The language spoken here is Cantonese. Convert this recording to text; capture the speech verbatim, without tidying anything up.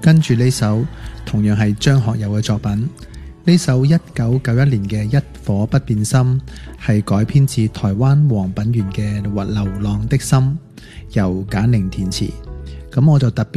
跟住呢首同樣係張學友嘅作品，呢首一九九一年嘅一顆不變心係改編自台灣黃品源嘅《流浪的心》，由簡寧填詞。咁我就特別